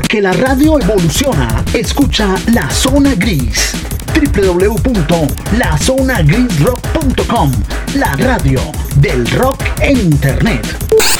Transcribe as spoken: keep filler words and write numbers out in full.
que la radio evoluciona. Escucha La Zona Gris. doble u doble u doble u punto la zona gris rock punto com, la radio del rock en internet.